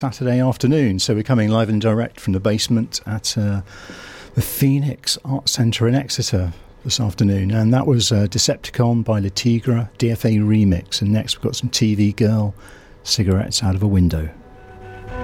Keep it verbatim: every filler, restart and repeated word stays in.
Saturday afternoon, so we're coming live and direct from the basement at uh, the Phoenix Art Centre in Exeter this afternoon, and that was uh, Decepticon by Le Tigre, D F A remix, and next we've got some T V Girl, Cigarettes Out of a Window.